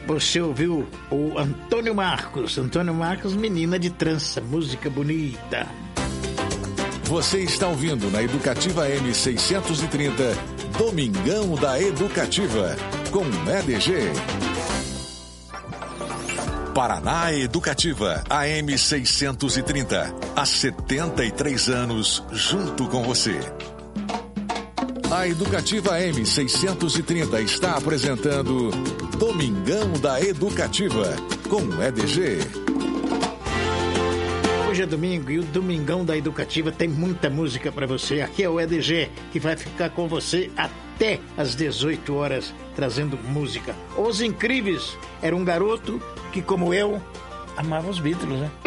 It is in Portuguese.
Você ouviu o Antônio Marcos, Menina de Trança, música bonita. Você está ouvindo na Educativa M630, Domingão da Educativa, com EDG. Paraná Educativa, AM 630, há 73 anos, junto com você. A Educativa M630 está apresentando Domingão da Educativa, com EDG. Hoje é domingo e o Domingão da Educativa tem muita música para você. Aqui é o EDG, que vai ficar com você até às 18 horas, trazendo música. Os Incríveis era um garoto que, como eu, amava os Beatles, né?